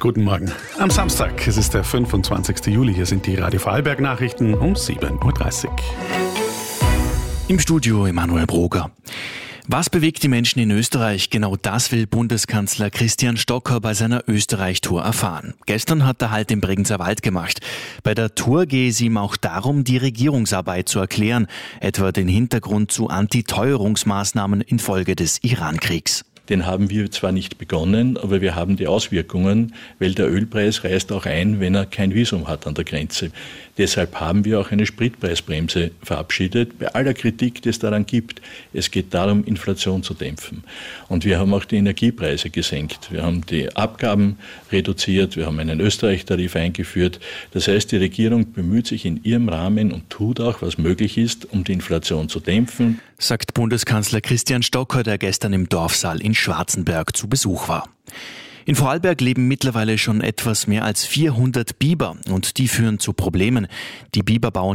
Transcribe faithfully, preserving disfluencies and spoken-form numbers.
guten Morgen. Am Samstag, es ist der fünfundzwanzigste Juli, hier sind die Radio Vorarlberg Nachrichten um sieben Uhr dreißig. Im Studio Emanuel Broger. Was bewegt die Menschen in Österreich? Genau das will Bundeskanzler Christian Stocker bei seiner Österreich-Tour erfahren. Gestern hat er Halt im Bregenzer Wald gemacht. Bei der Tour gehe es ihm auch darum, die Regierungsarbeit zu erklären, etwa den Hintergrund zu Antiteuerungsmaßnahmen infolge des Iran-Kriegs. Den haben wir zwar nicht begonnen, aber wir haben die Auswirkungen, weil der Ölpreis reißt auch ein, wenn er kein Visum hat an der Grenze. Deshalb haben wir auch eine Spritpreisbremse verabschiedet, bei aller Kritik, die es daran gibt. Es geht darum, Inflation zu dämpfen. Und wir haben auch die Energiepreise gesenkt. Wir haben die Abgaben reduziert, wir haben einen Österreich-Tarif eingeführt. Das heißt, die Regierung bemüht sich in ihrem Rahmen und tut auch, was möglich ist, um die Inflation zu dämpfen. Sagt Bundeskanzler Christian Stocker, der gestern im Dorfsaal in Schwarzenberg zu Besuch war. In Vorarlberg leben mittlerweile schon etwas mehr als vierhundert Biber und die führen zu Problemen. Die Biber bauen